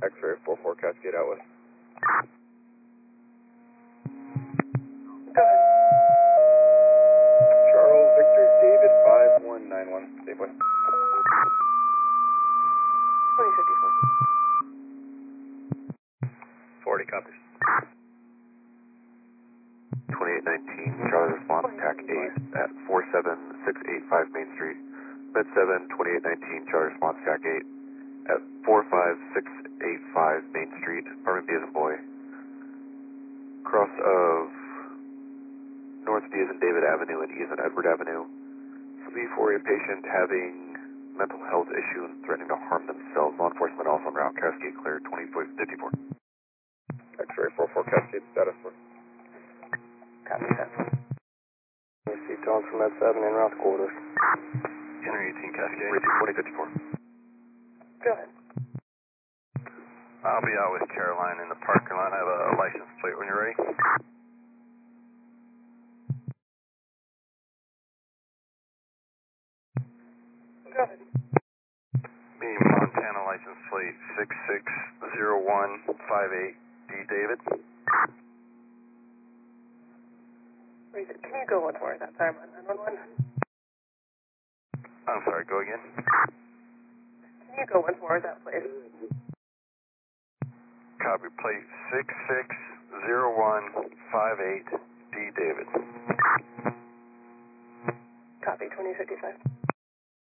X-ray 44 Cascade out with. Go ahead. Charles Victor David 5191. Safeway. 2054. 40 copies. 2819, Charlie response, TAC 8 at 47685 Main Street. Med 7, 2819, Charlie response, TAC 8 at 45685 Main Street, apartment B as in boy. Cross of North D as in David Avenue and E as in Edward Avenue. So be for a patient having mental health issue and threatening to harm themselves. Law enforcement also en route, Cascade clear, 2054. X-ray 44 Cascade status for. Copy that. Received on from Med 7 en route to quarters. Henry 18 Cascade, 2054. Go ahead. I'll be out with Caroline in the parking lot. I have a license plate when you're ready. Go ahead. Me, Montana license plate 660158 D David. Can you go once more? That's our 911. I'm sorry, go again. Can you go once more? That place. Copy, plate 660158 D David. Copy 2055.